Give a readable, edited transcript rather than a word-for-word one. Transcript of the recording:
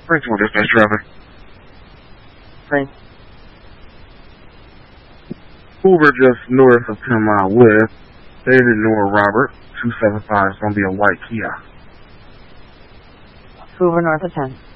Springfield dispatch traffic. Thanks. Hoover just north of 10 Mile West. David Noah Robert, 275 is going to be a white Kia. Hoover north of 10.